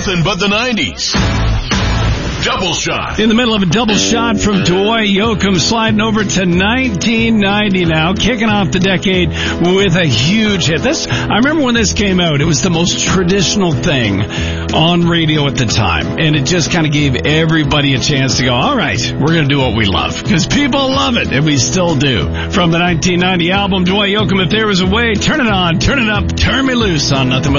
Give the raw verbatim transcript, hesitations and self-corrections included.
nothing but the nineties. Double shot. In the middle of a double shot from Dwayne Yoakam, sliding over to nineteen ninety now, kicking off the decade with a huge hit. This, I remember when this came out, it was the most traditional thing on radio at the time, and it just kind of gave everybody a chance to go, all right, we're going to do what we love, because people love it, and we still do. From the nineteen ninety album, Dwayne Yoakam, If There Was a Way, turn it on, turn it up, turn me loose on Nothing But